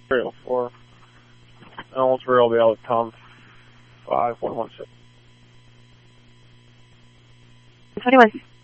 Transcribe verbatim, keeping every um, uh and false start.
Trail for Ellensburg. I'll be out at Tom five one one six. twenty-one.